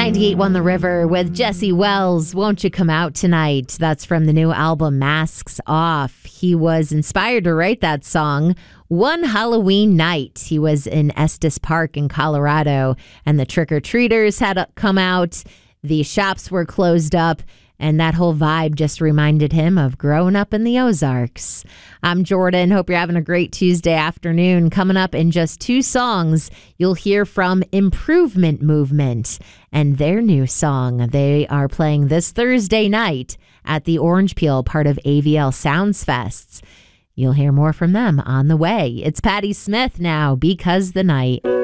98.1 The River with Jesse Wells. Won't you come out tonight? That's from the new album Masks Off. He was inspired to write that song one Halloween night. He was in Estes Park in Colorado, and the trick-or-treaters had come out. The shops were closed up, and that whole vibe just reminded him of growing up in the Ozarks. I'm Jordan. Hope you're having a great Tuesday afternoon. Coming up in just 2 songs, you'll hear from Improvement Movement and their new song. They are playing this Thursday night at the Orange Peel, part of AVL Sounds Fests. You'll hear more from them on the way. It's Patti Smith now, Because the Night.